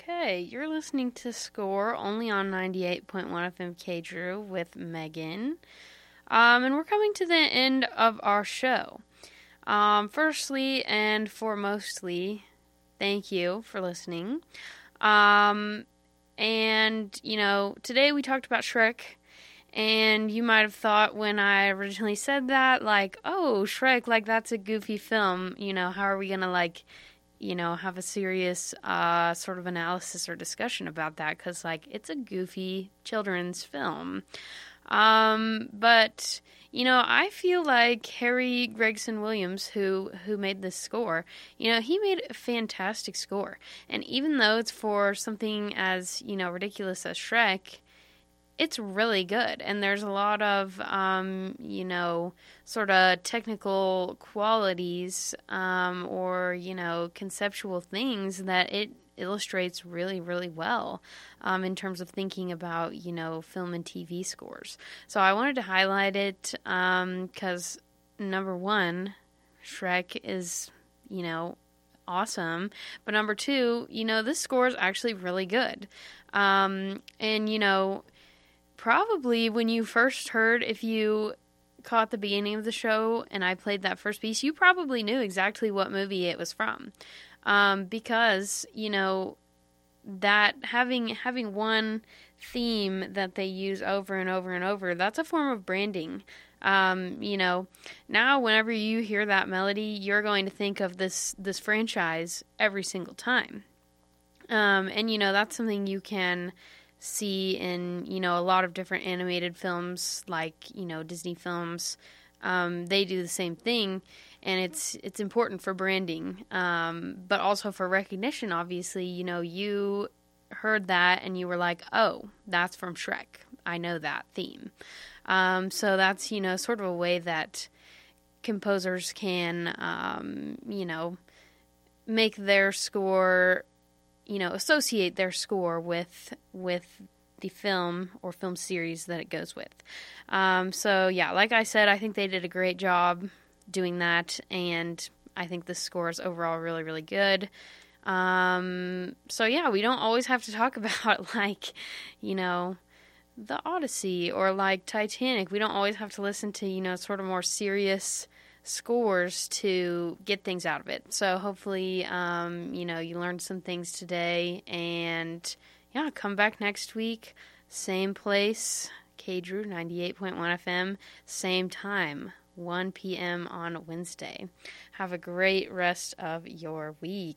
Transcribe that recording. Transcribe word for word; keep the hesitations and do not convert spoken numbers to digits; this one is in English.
Okay, you're listening to Score only on ninety-eight point one F M K Drew with Megan. Um, and we're coming to the end of our show. Um, firstly and foremostly, thank you for listening. Um, and, you know, today we talked about Shrek. And you might have thought when I originally said that, like, oh, Shrek, like, that's a goofy film. You know, how are we going to, like, you know, have a serious uh, sort of analysis or discussion about that? Because, like, it's a goofy children's film. Um, but, you know, I feel like Harry Gregson Williams, who, who made this score, you know, he made a fantastic score. And even though it's for something as, you know, ridiculous as Shrek, it's really good, and there's a lot of, um, you know, sort of technical qualities um, or, you know, conceptual things that it illustrates really, really well um, in terms of thinking about, you know, film and T V scores. So I wanted to highlight it because, um, number one, Shrek is, you know, awesome, but number two, you know, this score is actually really good. Um, and, you know, probably when you first heard, if you caught the beginning of the show and I played that first piece, you probably knew exactly what movie it was from. Um, because, you know, that having having one theme that they use over and over and over, that's a form of branding. Um, you know, now whenever you hear that melody, you're going to think of this, this franchise every single time. Um, and, you know, that's something you can see in, you know, a lot of different animated films, like, you know, Disney films. Um, they do the same thing, and it's it's important for branding, um, but also for recognition. Obviously, you know, you heard that and you were like, oh, that's from Shrek. I know that theme. Um, so that's, you know, sort of a way that composers can, um, you know, make their score, you know, associate their score with with the film or film series that it goes with. Um, so, yeah, like I said, I think they did a great job doing that, and I think the score is overall really, really good. Um, so, yeah, we don't always have to talk about, like, you know, the Odyssey or, like, Titanic. We don't always have to listen to, you know, sort of more serious scores to get things out of it. So hopefully, um, you know, you learned some things today, and yeah, come back next week, same place, K Drew ninety-eight point one F M, same time, one p.m. on Wednesday. Have a great rest of your week.